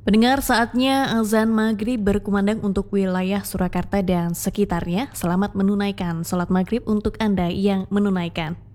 Pendengar, saatnya azan maghrib berkumandang untuk wilayah Surakarta dan sekitarnya. Selamat menunaikan sholat maghrib untuk Anda yang menunaikan.